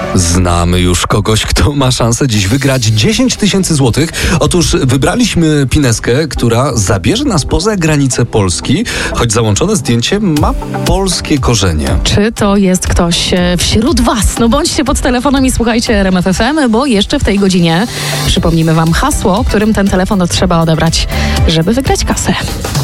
Znamy już kogoś, kto ma szansę dziś wygrać 10 tysięcy złotych. Otóż wybraliśmy Pineskę, która zabierze nas poza granice Polski, choć załączone zdjęcie ma polskie korzenie. Czy to jest ktoś wśród Was? No bądźcie pod telefonem i słuchajcie RMF FM, bo jeszcze w tej godzinie przypomnimy Wam hasło, którym ten telefon trzeba odebrać, żeby wygrać kasę.